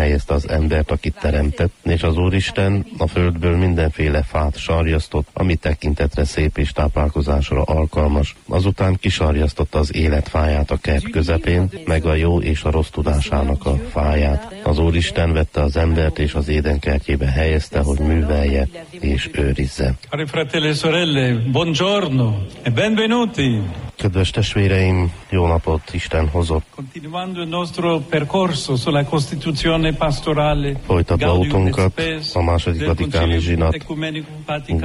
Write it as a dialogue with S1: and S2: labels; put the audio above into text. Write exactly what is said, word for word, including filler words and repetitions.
S1: helyezte az embert, akit teremtett, és az Úristen a földből mindenféle fát sarjasztott, ami tekintetre szép és táplálkozásra alkalmas. Azután kisarjasztotta az életfáját a kert közepén, meg a jó és a rossz tudásának a fáját. Az Úristen vette az embert és az Éden kertjébe helyezte, hogy művelje és őrizze.
S2: Cari fratelli e sorelle, buongiorno e benvenuti.
S1: Kedves testvéreim, jó napot Isten hozott.
S2: Continuando il nostro percorso sulla Costituzione pastorale.
S1: Folytatva utunkat a második vatikáni zsinat